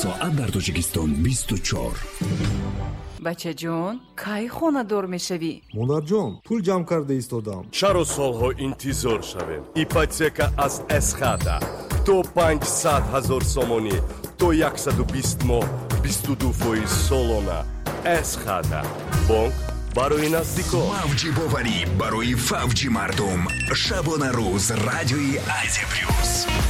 соат дар Тоҷикистон 24. бачаҷон, кай хонадор мешавӣ? монарҷон, пул ҷамъ карда истодам. чаро солҳо интизор шавем? ипотека аз эсхата то 500,000 сомонӣ то 120 моҳ 22% солона. эсхата бонк барои наздикон. мавҷи боварӣ барои фавҷи мардум. шабона рӯз радиои Азия Плюс.